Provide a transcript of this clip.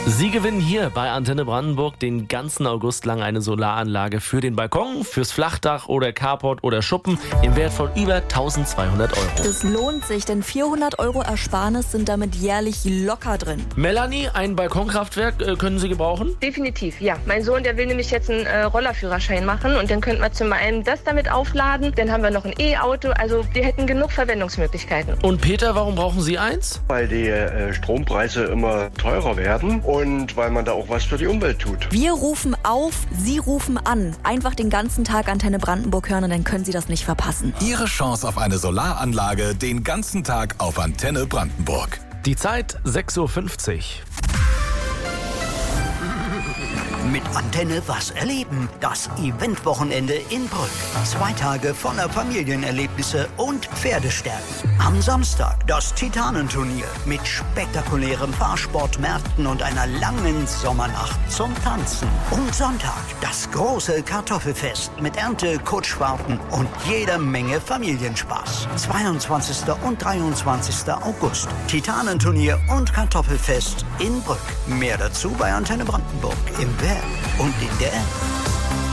Sie gewinnen hier bei Antenne Brandenburg den ganzen August lang eine Solaranlage für den Balkon, fürs Flachdach oder Carport oder Schuppen im Wert von über 1.200 Euro. Das lohnt sich, denn 400 Euro Ersparnis sind damit jährlich locker drin. Melanie, ein Balkonkraftwerk können Sie gebrauchen? Definitiv, ja. Mein Sohn, der will nämlich jetzt einen Rollerführerschein machen und dann könnten wir zum einen das damit aufladen, dann haben wir noch ein E-Auto, also wir hätten genug Verwendungsmöglichkeiten. Und Peter, warum brauchen Sie eins? Weil die Strompreise immer teurer werden und weil man da auch was für die Umwelt tut. Wir rufen auf, Sie rufen an. Einfach den ganzen Tag Antenne Brandenburg hören und dann können Sie das nicht verpassen. Ihre Chance auf eine Solaranlage den ganzen Tag auf Antenne Brandenburg. Die Zeit 6.50 Uhr. Mit Antenne was erleben. Das Eventwochenende in Brück. 2 Tage voller Familienerlebnisse und Pferdestärken. Am Samstag das Titanenturnier mit spektakulären Fahrsportmärkten und einer langen Sommernacht zum Tanzen. Und Sonntag das große Kartoffelfest mit Ernte, Kutschfahrten und jeder Menge Familienspaß. 22. und 23. August. Titanenturnier und Kartoffelfest in Brück. Mehr dazu bei Antenne Brandenburg im Web und in der App.